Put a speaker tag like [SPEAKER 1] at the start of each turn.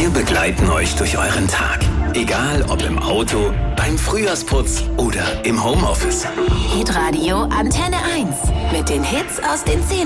[SPEAKER 1] Wir begleiten euch durch euren Tag. Egal ob im Auto, beim Frühjahrsputz oder im Homeoffice.
[SPEAKER 2] Hitradio Antenne 1 mit den Hits aus den 10